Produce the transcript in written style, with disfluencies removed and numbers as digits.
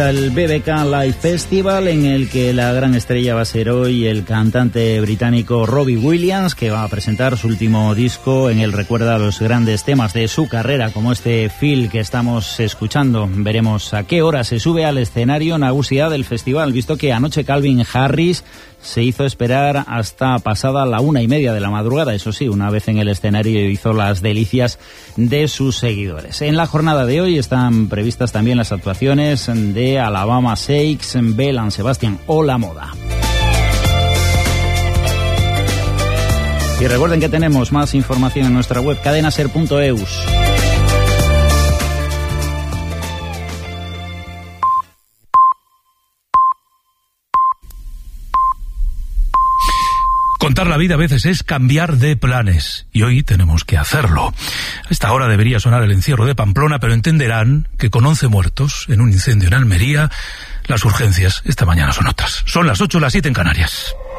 El BBK Live Festival, en el que la gran estrella va a ser hoy el cantante británico Robbie Williams, que va a presentar su último disco en el recuerda los grandes temas de su carrera, como este Feel que estamos escuchando. Veremos a qué hora se sube al escenario nagusia del festival, visto que anoche Calvin Harris se hizo esperar hasta pasada la 1:30 de la madrugada. Eso sí, una vez en el escenario hizo las delicias de sus seguidores. En la jornada de hoy están previstas también las actuaciones de Alabama Shakes, Belle and Sebastian o La Moda. Y recuerden que tenemos más información en nuestra web cadenaser.eus. Contar la vida a veces es cambiar de planes, y hoy tenemos que hacerlo. A esta hora debería sonar el encierro de Pamplona, pero entenderán que con 11 muertos en un incendio en Almería, las urgencias esta mañana son otras. Son las 8, las 7 en Canarias.